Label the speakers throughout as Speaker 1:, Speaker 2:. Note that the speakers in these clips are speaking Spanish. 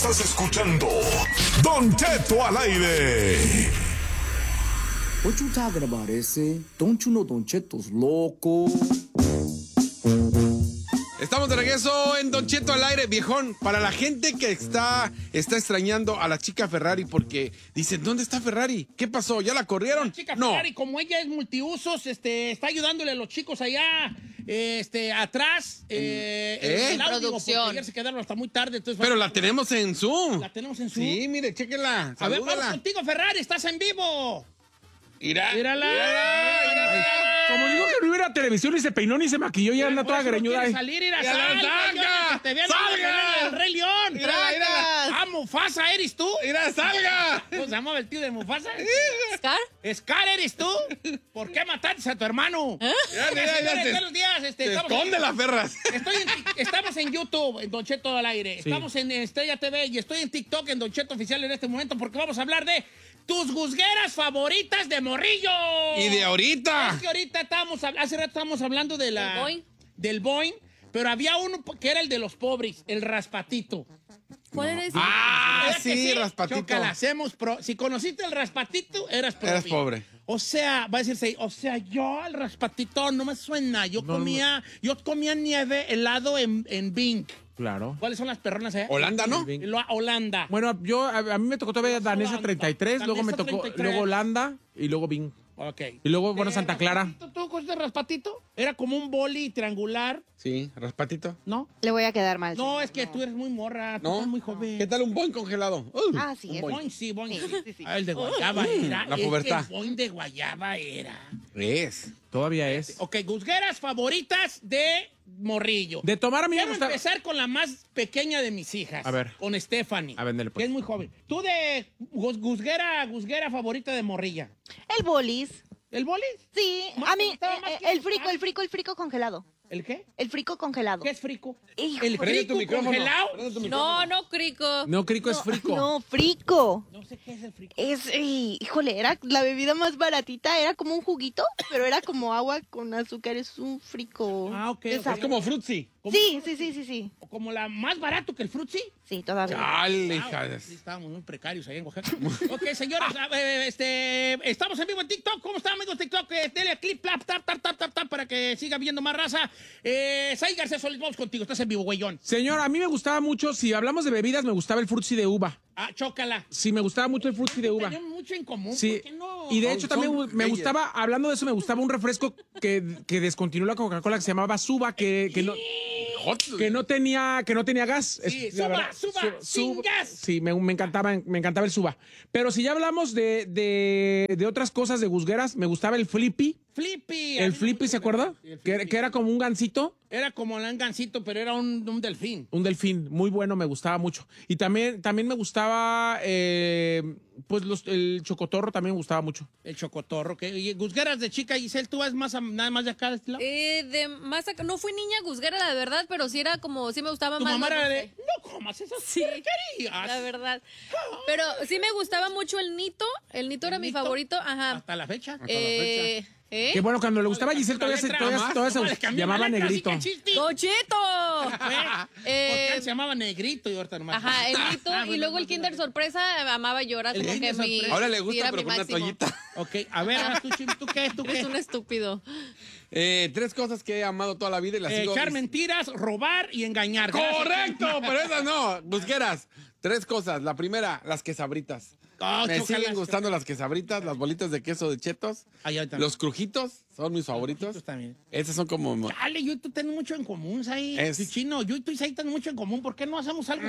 Speaker 1: Estás escuchando Don Cheto al aire.
Speaker 2: What you talking about, ese? Don't you know Don Cheto's loco?
Speaker 3: Estamos de regreso en Don Cheto al aire, viejón. Para la gente que está extrañando a la chica Ferrari porque dicen, ¿dónde está Ferrari? ¿Qué pasó? ¿Ya la corrieron?
Speaker 4: La chica
Speaker 3: No.
Speaker 4: Ferrari, como ella es multiusos, está ayudándole a los chicos allá, atrás, en el audio,
Speaker 5: producción.
Speaker 4: porque ayer se quedaron hasta muy tarde. Entonces,
Speaker 3: Pero la tenemos en Zoom.
Speaker 4: La tenemos en Zoom.
Speaker 3: Sí, mire, chéquenla.
Speaker 4: A ver, vamos
Speaker 3: Salúdala.
Speaker 4: contigo, Ferrari, estás en vivo.
Speaker 3: Mírala.
Speaker 4: Mírala.
Speaker 6: Como digo que no iba a televisión, ni se peinó, ni se maquilló, ya anda
Speaker 4: Por
Speaker 6: toda
Speaker 4: eso no
Speaker 6: greñuda
Speaker 4: quiere
Speaker 6: ahí.
Speaker 4: salir, ir a
Speaker 3: ¡Ya la salga!
Speaker 4: que te vean
Speaker 3: ¡Salga!
Speaker 4: el Rey León.
Speaker 3: Mira.
Speaker 4: Ah, Mufasa, ¿eres tú?
Speaker 3: ¡Mira, salga!
Speaker 4: ¿Cómo se llama el tío de Mufasa?
Speaker 5: ¿Scar?
Speaker 4: ¿Scar eres tú? ¿Por qué mataste a tu hermano?
Speaker 3: Ya,
Speaker 4: Buenos días, estamos
Speaker 3: esconde las ferras.
Speaker 4: Estamos en YouTube, en Don Cheto al aire.
Speaker 6: Sí.
Speaker 4: Estamos en Estrella TV y estoy en TikTok, en Don Cheto Oficial en este momento, porque vamos a hablar de tus guzgueras favoritas de morrillo.
Speaker 3: Y de ahorita.
Speaker 4: Es que ahorita hace rato estábamos hablando de del Boing, pero había uno que era el de los pobres, el raspatito.
Speaker 5: ¿Cuál eres?
Speaker 3: Ah,
Speaker 4: ¿Verdad que
Speaker 3: sí, raspatito.
Speaker 4: Chócala, si conociste el raspatito, eras pobre.
Speaker 3: Eras pobre.
Speaker 4: O sea, va a decirse, yo el raspatito no me suena. Yo comía nieve helado en Bing.
Speaker 6: Claro.
Speaker 4: ¿Cuáles son las perronas allá?
Speaker 3: Holanda, ¿no?
Speaker 4: Holanda.
Speaker 6: Bueno, a mí me tocó todavía Danesa 33, luego me
Speaker 4: Danesa
Speaker 6: tocó
Speaker 4: 33.
Speaker 6: luego Holanda y luego Bing.
Speaker 4: Ok.
Speaker 6: Y luego, bueno, Santa Clara.
Speaker 4: ¿Tú conociste raspatito? Era como un boli triangular,
Speaker 3: Sí, raspatito.
Speaker 4: ¿no?
Speaker 7: Le voy a quedar mal.
Speaker 4: No, es que tú eres muy morra, tú
Speaker 3: ¿No?
Speaker 4: eres muy joven.
Speaker 3: ¿Qué tal un boing congelado?
Speaker 7: Ah, sí, es.
Speaker 4: Boing, sí, boing.
Speaker 7: Sí.
Speaker 4: Ah, el de guayaba era.
Speaker 3: La
Speaker 4: es que
Speaker 3: pubertad.
Speaker 4: El boing de guayaba era.
Speaker 3: Es.
Speaker 6: Todavía es.
Speaker 4: Ok, guzgueras favoritas de morrillo.
Speaker 6: De tomar a mí me
Speaker 4: Quiero
Speaker 6: gusta.
Speaker 4: empezar con la más pequeña de mis hijas.
Speaker 6: A ver.
Speaker 4: Con Stephanie.
Speaker 6: A ver, dale, pues.
Speaker 4: Que es muy joven. Tú de guzguera favorita de morrilla.
Speaker 7: El bolis.
Speaker 4: ¿El bolis?
Speaker 7: Sí,
Speaker 4: Más
Speaker 7: a mí,
Speaker 4: te gustaba más que
Speaker 7: el frico congelado.
Speaker 4: ¿El qué?
Speaker 7: El frico congelado.
Speaker 4: ¿Qué es frico?
Speaker 7: Hijo.
Speaker 4: ¿El
Speaker 3: Prende tu
Speaker 4: frico
Speaker 3: micrófono.
Speaker 4: congelado?
Speaker 3: Prende tu micrófono.
Speaker 5: No, Crico.
Speaker 6: No, Crico es frico.
Speaker 7: No, frico.
Speaker 4: No sé qué es el frico.
Speaker 7: Híjole, era la bebida más baratita, era como un juguito, pero era como agua con azúcar, es un frico.
Speaker 4: Ah, ok,
Speaker 7: de
Speaker 4: ok.
Speaker 7: sabor.
Speaker 3: Es como frutzi.
Speaker 7: Sí.
Speaker 4: Como la más barato que el frutzi.
Speaker 7: Sí, todavía.
Speaker 3: Dale,
Speaker 4: Ah,
Speaker 3: hija.
Speaker 4: sí, estábamos muy precarios ahí en Oaxaca. Ok, señoras, estamos en vivo en TikTok. ¿Cómo están, amigos de TikTok? Dele clip, tap, para que siga viendo más raza. Sai García Solís, vamos contigo. Estás en vivo, güeyón.
Speaker 6: Señor, a mí me gustaba mucho, si hablamos de bebidas, me gustaba el frutzi de uva.
Speaker 4: Ah, chócala.
Speaker 6: Sí, me gustaba mucho el frutzi de uva.
Speaker 4: Tenemos mucho en común.
Speaker 6: Sí,
Speaker 4: ¿Por qué no?
Speaker 6: y de hecho también
Speaker 3: Son
Speaker 6: me
Speaker 3: reyes.
Speaker 6: gustaba, hablando de eso, me gustaba un refresco que descontinuó la Coca-Cola que se llamaba Suba, que no tenía gas.
Speaker 4: Sí,
Speaker 6: La verdad,
Speaker 4: Suba, sin gas.
Speaker 6: Sí, me encantaba el Suba. Pero si ya hablamos de otras cosas de guzgueras, me gustaba el Flippy.
Speaker 4: Flippy.
Speaker 6: El Flippy, ¿se acuerda?
Speaker 4: Sí, el
Speaker 6: Que
Speaker 4: Flippy.
Speaker 6: era como un gansito.
Speaker 4: Era como un gansito, pero era un delfín.
Speaker 6: Un delfín, muy bueno, me gustaba mucho. Y también me gustaba, pues el chocotorro también me gustaba mucho.
Speaker 4: El chocotorro. Y guzgueras de chica, Giselle, ¿tú vas nada más de acá de este lado?
Speaker 5: De más acá, no fui niña guzguera, la verdad, pero sí era como, sí me gustaba
Speaker 4: Tu
Speaker 5: más.
Speaker 4: mamá
Speaker 5: lo
Speaker 4: era
Speaker 5: dulce.
Speaker 4: de, no comas esas
Speaker 5: Sí,
Speaker 4: porquerías.
Speaker 5: la verdad. Pero sí me gustaba mucho el Nito. El Nito era mi
Speaker 4: ¿Nito?
Speaker 5: favorito. Ajá.
Speaker 4: Hasta la fecha.
Speaker 6: Que bueno, cuando le gustaba a Giselle todavía se llamaba Negrito.
Speaker 5: ¡Cochito!
Speaker 4: Porque él se llamaba Negrito y ahorita nomás.
Speaker 5: Ajá, el Nito.
Speaker 4: Ah,
Speaker 5: y
Speaker 4: bueno,
Speaker 5: luego el
Speaker 4: no,
Speaker 5: Kinder Sorpresa, amaba llorar.
Speaker 4: El
Speaker 5: Como que
Speaker 4: Kinder
Speaker 5: mi,
Speaker 4: Sorpresa.
Speaker 3: Ahora le
Speaker 5: sí,
Speaker 3: gusta,
Speaker 5: era
Speaker 3: pero
Speaker 5: mi
Speaker 3: con una
Speaker 5: máximo.
Speaker 3: toallita.
Speaker 4: Ok, a ver, ahora ¿tú qué?
Speaker 5: Es un estúpido.
Speaker 3: 3 cosas que he amado toda la vida y las sigo.
Speaker 4: Echar mentiras, robar y engañar.
Speaker 3: ¡Correcto! Pero esas no. Busqueras. 3 cosas. La primera, las quesabritas.
Speaker 4: Oh,
Speaker 3: Me
Speaker 4: chócalas.
Speaker 3: siguen gustando las quesabritas, las bolitas de queso de chetos.
Speaker 4: Ay, ay, también.
Speaker 3: Los crujitos son mis favoritos.
Speaker 4: Crujitos también.
Speaker 3: Esas son como...
Speaker 4: Dale, yo y tú tenemos mucho en común, Sai.
Speaker 3: Es-
Speaker 4: Chino, yo y tú y Sai tenemos mucho en común. ¿Por qué no hacemos algo?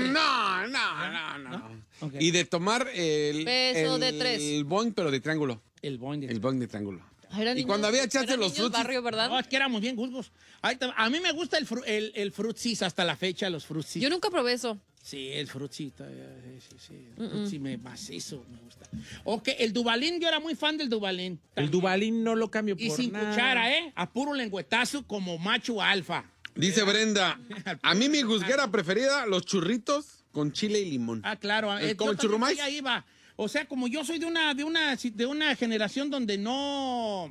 Speaker 3: No.
Speaker 4: Ok.
Speaker 3: Y de tomar el...
Speaker 5: Beso de 3.
Speaker 3: El boing, pero de triángulo.
Speaker 4: El boing de...
Speaker 3: El boing de triángulo.
Speaker 5: Ay, eran
Speaker 3: Y cuando había chance
Speaker 5: eran
Speaker 3: los
Speaker 5: niños
Speaker 3: frutis.
Speaker 5: barrio, ¿verdad?
Speaker 4: No, es que éramos bien gusgos. A mí me gusta el frutsis hasta la fecha, los frutsis.
Speaker 5: Yo nunca probé eso.
Speaker 4: Sí, el frutzi, sí. El frutzi macizo me gusta. Ok, el Dubalín, yo era muy fan del Dubalín.
Speaker 6: El Dubalín no lo cambio por
Speaker 4: Y sin
Speaker 6: nada.
Speaker 4: cuchara, A puro lengüetazo como macho alfa.
Speaker 3: Dice Brenda, a mí mi guzguera preferida, los churritos con chile y limón.
Speaker 4: Ah, claro.
Speaker 3: ¿Como el churrumais?
Speaker 4: Ahí va. O sea, como yo soy de una generación donde no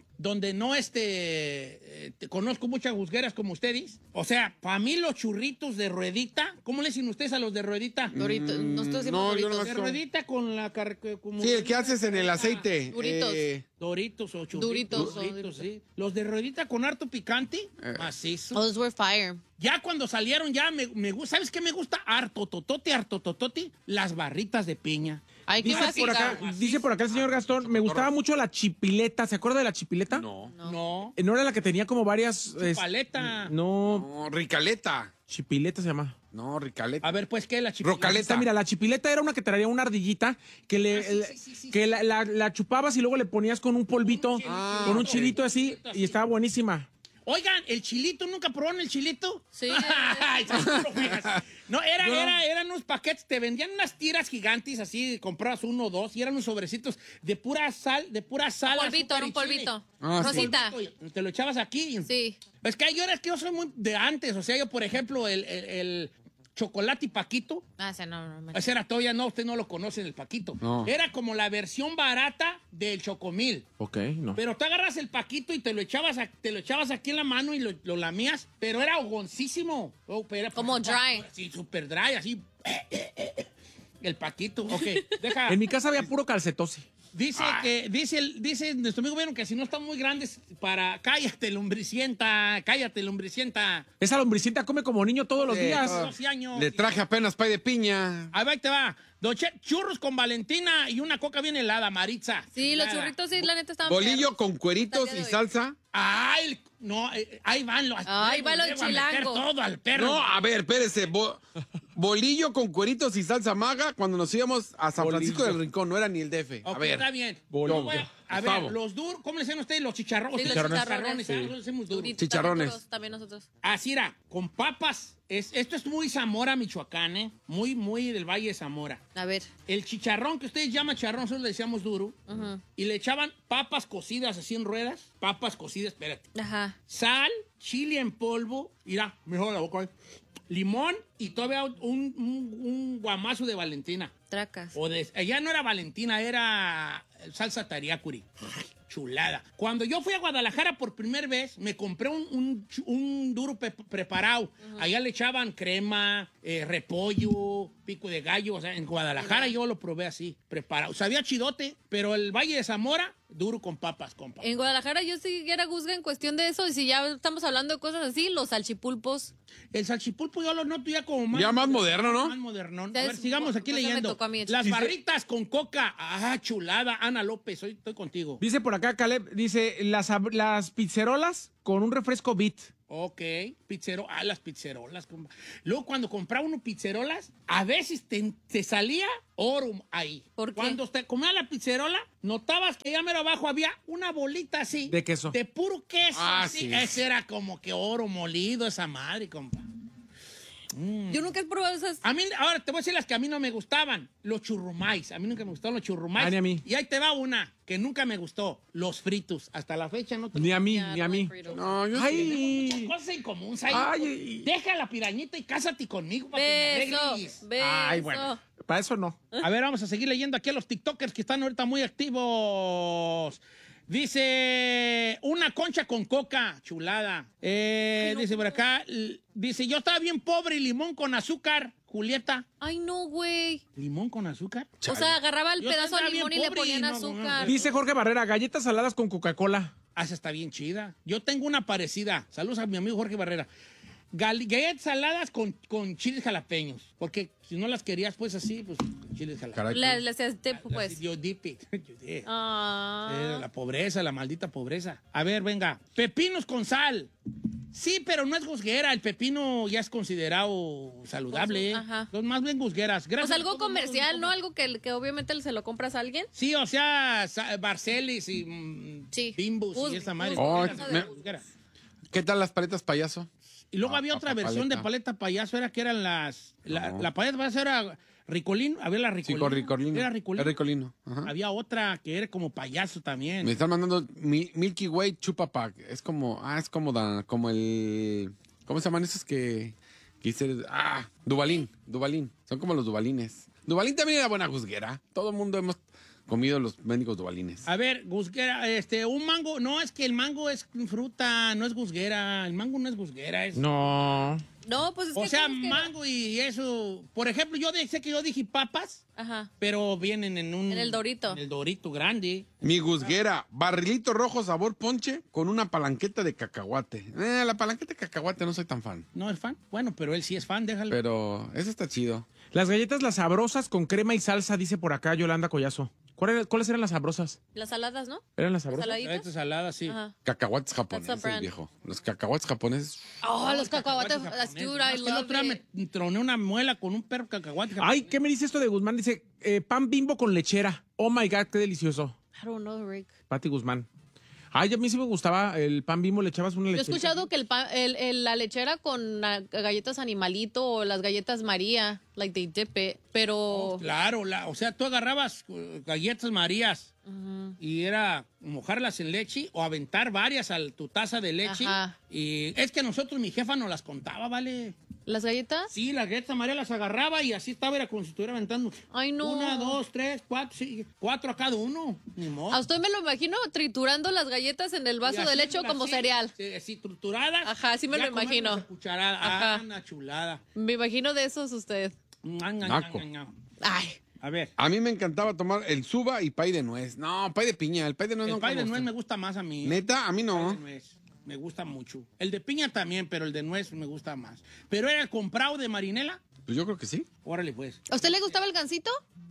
Speaker 4: conozco muchas juzgueras como ustedes. O sea, para mí los churritos de ruedita, ¿cómo le dicen ustedes a los de ruedita?
Speaker 5: Doritos. Nosotros decimos
Speaker 3: no, yo
Speaker 5: Doritos.
Speaker 3: no
Speaker 4: De ruedita con la como
Speaker 3: Sí, el que haces en el aceite.
Speaker 5: Duritos.
Speaker 4: Doritos o churritos.
Speaker 5: Duritos,
Speaker 4: Doritos, sí. Los de ruedita con harto picante, macizo.
Speaker 5: Those were fire.
Speaker 4: Ya cuando salieron, ya me gusta. ¿Sabes qué me gusta? Harto tototi, las barritas de piña.
Speaker 5: Ay, qué
Speaker 6: Dice por acá el señor Gastón, me gustaba mucho la chipileta. ¿Se acuerda de la chipileta?
Speaker 3: No.
Speaker 4: No.
Speaker 6: ¿No era la que tenía como varias...
Speaker 4: Paleta.
Speaker 6: No,
Speaker 3: No, Ricaleta.
Speaker 6: chipileta se llama.
Speaker 3: No, Ricaleta.
Speaker 4: A ver, pues, ¿qué es la chipileta?
Speaker 3: Rocaleta.
Speaker 6: Esta, mira, la chipileta era una que traía una ardillita que la chupabas y luego le ponías con un polvito, con un chilito así, y estaba buenísima.
Speaker 4: Oigan, ¿el chilito? ¿Nunca probaron el chilito?
Speaker 5: Sí.
Speaker 4: Ay, seguro, juegas. No, eran unos paquetes, te vendían unas tiras gigantes así, comprabas uno o dos, y eran unos sobrecitos de pura sal,
Speaker 5: Polvito,
Speaker 4: azúcar
Speaker 5: era
Speaker 4: y
Speaker 5: un polvito.
Speaker 3: Ah, sí.
Speaker 5: Rosita.
Speaker 4: chile. Te lo echabas aquí.
Speaker 5: Sí.
Speaker 4: Es que yo soy muy de antes, o sea, yo, por ejemplo, el chocolate y paquito,
Speaker 5: Ah, ese no.
Speaker 4: ese era todavía no, usted no lo conoce, el paquito.
Speaker 3: No.
Speaker 4: Era como la versión barata del chocomil.
Speaker 6: Ok, no.
Speaker 4: Pero tú agarras el paquito y te lo echabas aquí en la mano y lo lamías, pero era hogoncísimo.
Speaker 5: Como dry.
Speaker 4: Sí, súper dry, así. El paquito, ok. Deja.
Speaker 6: En mi casa había puro calcetose.
Speaker 4: Dice nuestro amigo, vieron que si no están muy grandes para... Cállate, lumbricienta.
Speaker 6: Esa lombricita come como niño todos los días.
Speaker 4: 12 años.
Speaker 3: Le traje apenas pay de piña.
Speaker 4: Ahí te va. Churros con Valentina y una coca bien helada, Maritza.
Speaker 5: Sí, los
Speaker 4: Helada.
Speaker 5: churritos sí, la neta estaban
Speaker 3: Bolillo
Speaker 5: perros.
Speaker 3: con cueritos
Speaker 5: Hasta el
Speaker 3: y
Speaker 5: día de hoy.
Speaker 3: salsa.
Speaker 4: Ay, no, ahí van los...
Speaker 5: Ahí va los
Speaker 4: le voy a meter
Speaker 5: chilangos.
Speaker 4: todo al perro.
Speaker 3: No, a ver, espérese. Bolillo con cueritos y salsa maga cuando nos íbamos a San Francisco del Rincón. No era ni el DF.
Speaker 4: Ok,
Speaker 3: A ver.
Speaker 4: está bien.
Speaker 6: Bolillo.
Speaker 4: A ver,
Speaker 3: Gustavo.
Speaker 4: los duros, ¿cómo le decían ustedes? Los chicharrones.
Speaker 5: Sí, los chicharrones.
Speaker 4: ¿Ah? Nosotros decimos duros.
Speaker 5: Duritos,
Speaker 3: Chicharrones.
Speaker 5: También nosotros.
Speaker 4: Así era, con papas. Esto es muy Zamora, Michoacán, ¿eh? Muy, muy del Valle de Zamora.
Speaker 5: A ver.
Speaker 4: El chicharrón que ustedes llaman chicharrón, nosotros le decíamos duro. Y le echaban papas cocidas así en ruedas. Papas cocidas, espérate.
Speaker 5: Ajá.
Speaker 4: Sal, chile en polvo. Mira, mejor la boca. Limón y todavía un guamazo de Valentina.
Speaker 5: Tracas.
Speaker 4: Ya no era Valentina, era salsa tariacuri. Chulada. Cuando yo fui a Guadalajara por primera vez, me compré un duro preparado. Allá le echaban crema, repollo, pico de gallo. O sea, en Guadalajara yo lo probé así, preparado. Sabía chidote, pero el Valle de Zamora, duro con papas, compa.
Speaker 5: En Guadalajara yo sí era juzga en cuestión de eso. Y si ya estamos hablando de cosas así, los salchipulpos.
Speaker 4: El salchipulpo yo lo noto ya como más...
Speaker 3: Ya más moderno, ¿no?
Speaker 4: Más moderno. A
Speaker 5: Entonces,
Speaker 4: ver, sigamos aquí
Speaker 5: pues, ya me
Speaker 4: leyendo.
Speaker 5: tocó a mí.
Speaker 4: Las barritas con coca. Ah, chulada. Ana López, estoy contigo.
Speaker 6: Dice por acá Caleb, dice las pizzerolas con un refresco Bit.
Speaker 4: Ok, las pizzerolas. Compa. Luego, cuando compraba uno pizzerolas, a veces te salía oro ahí.
Speaker 5: ¿Por qué?
Speaker 4: Cuando te comía la pizzerola, notabas que allá mero abajo había una bolita así.
Speaker 6: ¿De queso?
Speaker 4: De puro queso.
Speaker 3: Ah,
Speaker 4: así.
Speaker 3: sí.
Speaker 4: Ese era como que oro molido, esa madre, compa.
Speaker 5: Yo nunca he probado esas.
Speaker 4: A mí, ahora te voy a decir las que a mí no me gustaban. Los churrumais. A mí nunca me gustaron los churrumais.
Speaker 6: Ah, ni a mí.
Speaker 4: Y ahí te va una que nunca me gustó. Los fritos. Hasta la fecha no te
Speaker 6: Ni a mí,
Speaker 5: Ya,
Speaker 6: ni a
Speaker 5: no
Speaker 6: mí.
Speaker 5: like Fritos.
Speaker 3: No, yo sí.
Speaker 6: Ay,
Speaker 4: cosas en común, Sai.
Speaker 6: Ay.
Speaker 4: Deja la pirañita y cásate conmigo para que me
Speaker 5: Beso.
Speaker 4: arregles.
Speaker 5: Beso.
Speaker 6: Ay, bueno. Para eso no.
Speaker 4: A ver, vamos a seguir leyendo aquí a los TikTokers que están ahorita muy activos. Dice, una concha con coca, chulada. Dice por acá, dice, yo estaba bien pobre y limón con azúcar, Julieta.
Speaker 5: Ay, no, güey.
Speaker 4: ¿Limón con azúcar?
Speaker 5: O sea, agarraba el
Speaker 4: Yo
Speaker 5: pedazo de
Speaker 4: estaba bien
Speaker 5: limón y le
Speaker 4: pobre y
Speaker 5: ponían
Speaker 4: no,
Speaker 5: azúcar.
Speaker 6: Dice Jorge Barrera, galletas saladas con Coca-Cola.
Speaker 4: Ah, esa está bien chida. Yo tengo una parecida. Saludos a mi amigo Jorge Barrera. Galletas saladas con chiles jalapeños. Porque si no las querías, pues así, pues chiles jalapeños.
Speaker 3: Caray,
Speaker 5: Le hacías tiempo, pues.
Speaker 4: Yo dip it. Yo dip.
Speaker 5: Ah.
Speaker 4: La pobreza, la maldita pobreza. A ver, venga. Pepinos con sal. Sí, pero no es gusguera. El pepino ya es considerado saludable.
Speaker 5: Ajá.
Speaker 4: Son más bien gusgueras.
Speaker 5: O
Speaker 4: Gracias
Speaker 5: sea,
Speaker 4: a
Speaker 5: algo
Speaker 4: todos,
Speaker 5: comercial, ¿no? Algo que obviamente se lo compras a alguien.
Speaker 4: Sí, o sea, Barcelis y
Speaker 5: Sí.
Speaker 4: Bimbus y
Speaker 5: Bus-
Speaker 4: esa madre.
Speaker 3: Oh,
Speaker 4: Gusguera,
Speaker 3: me-
Speaker 4: gusguera.
Speaker 3: ¿Qué tal las paletas payaso?
Speaker 4: Y luego había otra versión de paleta payaso, era que eran la paleta payaso era Ricolino, había la
Speaker 3: Sí,
Speaker 4: Ricolino.
Speaker 3: con Ricolino.
Speaker 4: Era Ricolino.
Speaker 3: Es Ricolino. Ajá.
Speaker 4: Había otra que era como payaso también.
Speaker 3: Me están mandando Milky Way Chupa Pack. Es como, como el, ¿cómo se llaman esos que Duvalín. Son como los Duvalines. Duvalín también era buena juzguera. Todo el mundo hemos comido los mendigos Duvalines.
Speaker 4: A ver, guzguera, un mango. No, es que el mango es fruta, no es guzguera. El mango no es guzguera.
Speaker 6: No.
Speaker 5: No, pues es que...
Speaker 4: O sea,
Speaker 5: ¿cómo que no?
Speaker 4: mango y eso. Por ejemplo, yo dije papas,
Speaker 5: Ajá.
Speaker 4: pero vienen en un...
Speaker 5: En el Dorito.
Speaker 4: En el Dorito grande.
Speaker 3: Mi juzguera, barrilito rojo sabor ponche con una palanqueta de cacahuate. La palanqueta de cacahuate no soy tan fan.
Speaker 4: ¿No es fan? Bueno, pero él sí es fan, déjalo.
Speaker 3: Pero eso está chido.
Speaker 6: Las galletas Las Sabrosas con crema y salsa, dice por acá Yolanda Collazo. ¿Cuáles eran las sabrosas?
Speaker 5: Las saladas, ¿no?
Speaker 6: ¿Eran las sabrosas?
Speaker 5: Saladitas.
Speaker 4: Esta salada, sí.
Speaker 5: Ajá.
Speaker 3: Cacahuates
Speaker 5: That's a
Speaker 3: japoneses,
Speaker 5: brand.
Speaker 3: viejo. Los cacahuates japoneses.
Speaker 5: Oh, los cacahuates. Dude, I
Speaker 4: Es que el
Speaker 5: love
Speaker 4: otro día
Speaker 5: it.
Speaker 4: me troné una muela con un perro cacahuate.
Speaker 6: Ay, ¿qué me dice esto de Guzmán? Dice, pan Bimbo con lechera. Oh my God, qué delicioso.
Speaker 5: I don't know, Rick.
Speaker 6: Pati Guzmán. Ay, a mí sí me gustaba el pan Bimbo, le echabas una
Speaker 5: Yo he
Speaker 6: lechera.
Speaker 5: escuchado que la lechera con galletas Animalito o las galletas María, like they dip it, pero...
Speaker 4: Claro, o sea, tú agarrabas galletas Marías y era mojarlas en leche o aventar varias a tu taza de leche.
Speaker 5: Ajá.
Speaker 4: Y es que nosotros, mi jefa nos las contaba, ¿vale?
Speaker 5: ¿Las galletas?
Speaker 4: Sí, las galletas María las agarraba y así estaba, era como si estuviera aventando.
Speaker 5: Ay, no.
Speaker 4: 1, 2, 3, 4, sí, 4 a cada uno. Ni modo.
Speaker 5: A usted me lo imagino triturando las galletas en el vaso
Speaker 4: Y
Speaker 5: de
Speaker 4: así,
Speaker 5: leche como
Speaker 4: así,
Speaker 5: cereal.
Speaker 4: Sí, así trituradas.
Speaker 5: Ajá, así me
Speaker 4: ya
Speaker 5: lo imagino.
Speaker 4: comérmelas a cucharada.
Speaker 5: Ajá.
Speaker 4: Ah, una chulada.
Speaker 5: Me imagino de esos usted.
Speaker 3: Naco.
Speaker 5: Ay.
Speaker 4: A ver.
Speaker 3: A mí me encantaba tomar el suba y pay de nuez. No, pay de piña. El pay de nuez
Speaker 4: El
Speaker 3: no
Speaker 4: pay de
Speaker 3: conozco.
Speaker 4: nuez me gusta más a mí.
Speaker 3: Neta, a mí
Speaker 4: El
Speaker 3: no.
Speaker 4: de nuez. Me gusta mucho. El de piña también, pero el de nuez me gusta más. ¿Pero era el comprado de Marinela?
Speaker 3: Pues yo creo que sí.
Speaker 4: Órale, pues.
Speaker 5: ¿A usted le gustaba el gansito?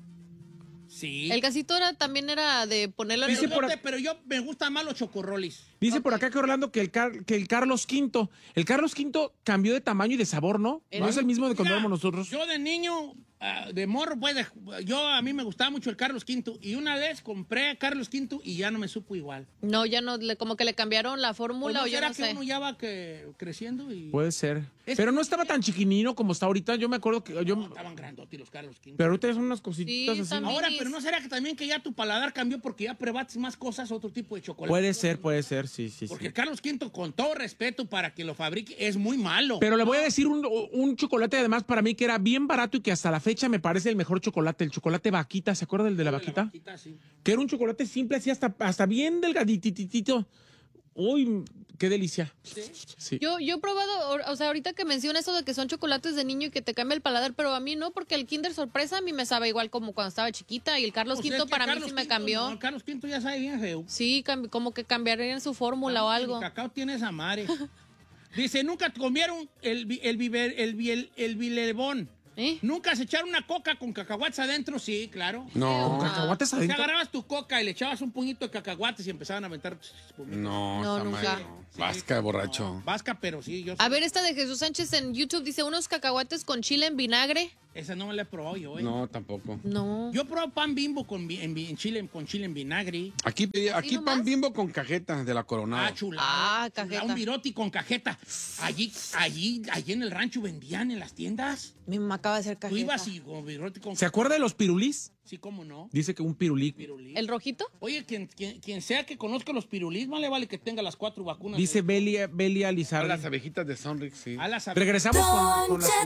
Speaker 4: Sí.
Speaker 5: El gansito también era de ponerlo en
Speaker 4: Pero yo me gustan más los chocorrolis.
Speaker 6: Dice por acá que Orlando que el Carlos V. El Carlos V cambió de tamaño y de sabor, ¿no? No es el mismo de cuando
Speaker 4: Mira,
Speaker 6: éramos nosotros.
Speaker 4: Yo de niño, de morro, pues, a mí me gustaba mucho el Carlos V. Y una vez compré a Carlos V y ya no me supo igual.
Speaker 5: No, ya no, como que le cambiaron la
Speaker 4: Pues,
Speaker 5: fórmula o yo
Speaker 4: será
Speaker 5: no
Speaker 4: que
Speaker 5: sé.
Speaker 4: uno ya va creciendo y...
Speaker 6: Puede ser.
Speaker 4: Es
Speaker 6: Pero
Speaker 4: que-
Speaker 6: no estaba tan chiquinino como está ahorita. Yo me acuerdo que...
Speaker 4: No, estaban grandotes los Carlos V.
Speaker 6: Pero ahorita son unas cositas
Speaker 5: Sí,
Speaker 6: así.
Speaker 5: están
Speaker 4: Ahora,
Speaker 5: minis.
Speaker 4: pero ¿no será que también que ya tu paladar cambió porque ya probaste más cosas, otro tipo de chocolate?
Speaker 6: Puede ser, sí.
Speaker 4: Porque el Carlos V, con todo respeto para que lo fabrique, es muy malo.
Speaker 6: Pero le voy a decir un chocolate además para mí que era bien barato y que hasta la fecha me parece el mejor chocolate, el chocolate vaquita. ¿Se acuerda del de la vaquita?
Speaker 4: Sí.
Speaker 6: Que era un chocolate simple, así hasta bien delgadititito. Uy, qué delicia. Sí.
Speaker 5: Yo he probado, o sea, ahorita que menciona eso de que son chocolates de niño y que te cambia el paladar, pero a mí no, porque el Kinder Sorpresa a mí me sabe igual como cuando estaba chiquita y el Carlos
Speaker 4: O sea,
Speaker 5: V
Speaker 4: es que
Speaker 5: para mí
Speaker 4: Carlos
Speaker 5: sí me
Speaker 4: V,
Speaker 5: cambió.
Speaker 4: no, el Carlos V ya sabe bien feo.
Speaker 5: Sí, como que cambiarían su fórmula o algo.
Speaker 4: El cacao tiene esa madre. Dice, nunca comieron el bilebón.
Speaker 5: ¿Eh?
Speaker 4: ¿Nunca se echaron una coca con cacahuates adentro? Sí, claro.
Speaker 3: No.
Speaker 6: ¿Con cacahuates
Speaker 4: Te
Speaker 6: adentro?
Speaker 4: agarrabas tu coca y le echabas un puñito de cacahuates y empezaban a aventar espumitas.
Speaker 3: No,
Speaker 5: No,
Speaker 3: está
Speaker 5: nunca.
Speaker 3: mal, no. Vasca de borracho.
Speaker 4: Vasca, pero sí, yo
Speaker 5: A ver, esta de Jesús Sánchez en YouTube dice unos cacahuates con chile en vinagre.
Speaker 4: esa no me la he probado yo,
Speaker 3: No, tampoco.
Speaker 5: No.
Speaker 4: Yo he probado pan Bimbo con chile en vinagre.
Speaker 3: Aquí
Speaker 5: nomás?
Speaker 3: pan Bimbo con cajeta de la Coronada.
Speaker 4: Ah, chula.
Speaker 5: Ah, cajeta.
Speaker 4: Un viroti con cajeta. Allí en el rancho vendían en las tiendas.
Speaker 5: Mi mamá acaba de hacer
Speaker 4: Tú
Speaker 5: cajeta.
Speaker 4: ibas y con viroti con
Speaker 6: ¿Se acuerda de los pirulís?
Speaker 4: Sí, cómo no.
Speaker 6: Dice que un pirulí.
Speaker 4: Pirulí.
Speaker 5: ¿El rojito?
Speaker 4: Oye, quien sea que conozca los pirulís, más le vale que tenga las 4 vacunas.
Speaker 6: Dice Belia
Speaker 3: A
Speaker 6: Lizardi.
Speaker 3: las abejitas de Sonrix, sí.
Speaker 4: A las
Speaker 6: Regresamos con las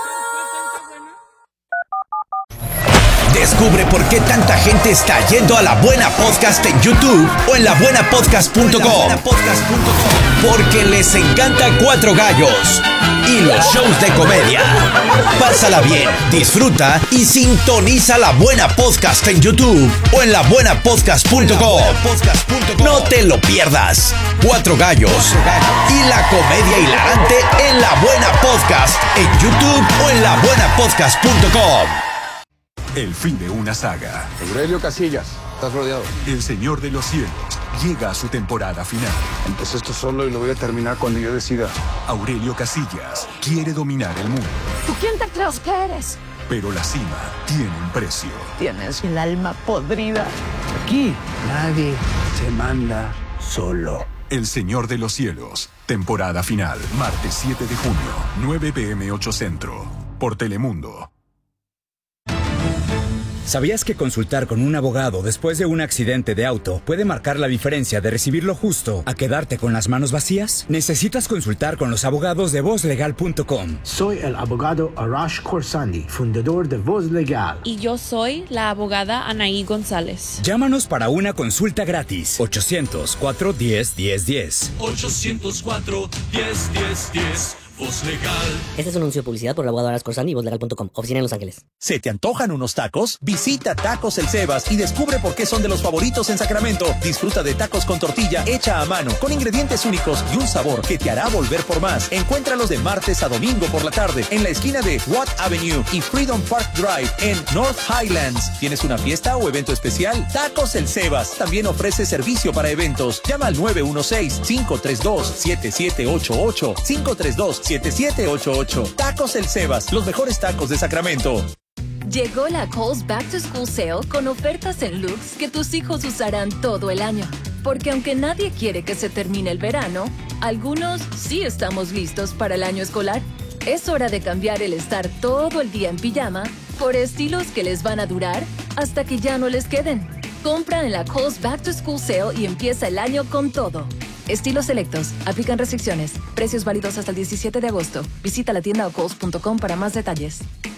Speaker 8: Descubre por qué tanta gente está yendo a La Buena Podcast en YouTube o en labuenapodcast.com. Porque les encanta Cuatro Gallos y los shows de comedia. Pásala bien, disfruta y sintoniza La Buena Podcast en YouTube o en labuenapodcast.com. No te lo pierdas. Cuatro Gallos y la comedia hilarante en La Buena Podcast en YouTube o en labuenapodcast.com.
Speaker 9: El fin de una saga.
Speaker 10: Aurelio Casillas, estás rodeado.
Speaker 9: El Señor de los Cielos llega a su temporada final.
Speaker 10: Empecé esto solo y lo voy a terminar cuando yo decida.
Speaker 9: Aurelio Casillas quiere dominar el mundo,
Speaker 11: ¿Tú quién te crees que eres?
Speaker 9: pero la cima tiene un precio.
Speaker 11: Tienes el alma podrida.
Speaker 10: Aquí nadie se manda solo.
Speaker 9: El Señor de los Cielos, temporada final, martes 7 de junio, 9 p.m. 8 Centro, por Telemundo.
Speaker 8: ¿Sabías que consultar con un abogado después de un accidente de auto puede marcar la diferencia de recibir lo justo a quedarte con las manos vacías? Necesitas consultar con los abogados de vozlegal.com.
Speaker 10: Soy el abogado Arash Khorsandi, fundador de Voz Legal.
Speaker 12: Y yo soy la abogada Anaí González.
Speaker 8: Llámanos para una consulta gratis. 800-410-1010.
Speaker 13: 800-410-1010. Voz Legal.
Speaker 14: Este es un anuncio de publicidad por el abogado Arash Khorsandi y vozlegal.com. Oficina en Los Ángeles.
Speaker 15: ¿Se te antojan unos tacos? Visita Tacos El Sebas y descubre por qué son de los favoritos en Sacramento. Disfruta de tacos con tortilla hecha a mano, con ingredientes únicos y un sabor que te hará volver por más. Encuéntralos de martes a domingo por la tarde en la esquina de Watt Avenue y Freedom Park Drive en North Highlands. ¿Tienes una fiesta o evento especial? Tacos El Sebas también ofrece servicio para eventos. Llama al 916-532-7788. 532-7788. Tacos El Sebas, los mejores tacos de Sacramento.
Speaker 16: Llegó la Kohl's Back to School Sale con ofertas en looks que tus hijos usarán todo el año. Porque aunque nadie quiere que se termine el verano, algunos sí estamos listos para el año escolar. Es hora de cambiar el estar todo el día en pijama por estilos que les van a durar hasta que ya no les queden. Compra en la Kohl's Back to School Sale y empieza el año con todo. Estilos selectos. Aplican restricciones. Precios válidos hasta el 17 de agosto. Visita la tienda o kohls.com para más detalles.